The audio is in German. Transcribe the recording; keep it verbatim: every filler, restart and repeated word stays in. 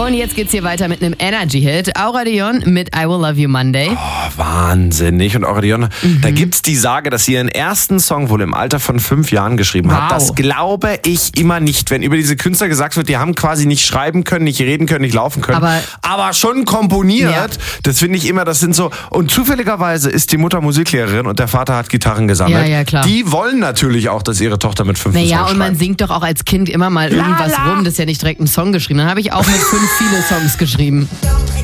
Und jetzt geht's hier weiter mit einem Energy-Hit. Aura Dion mit I Will Love You Monday. Oh, wahnsinnig. Und Aura Dion, mhm. da gibt's die Sage, dass sie ihren ersten Song wohl im Alter von fünf Jahren geschrieben wow. hat. Das glaube ich immer nicht. Wenn über diese Künstler gesagt wird, die haben quasi nicht schreiben können, nicht reden können, nicht laufen können, aber, aber schon komponiert. Ja. Das finde ich immer, das sind so. Und zufälligerweise ist die Mutter Musiklehrerin und der Vater hat Gitarren gesammelt. Ja, ja, klar. Die wollen natürlich auch, dass ihre Tochter mit fünf Naja, Songs und man schreibt. singt doch auch als Kind immer mal irgendwas la, la. rum. Das ist ja nicht direkt ein Song geschrieben. Dann habe ich auch mit fünf viele Songs geschrieben.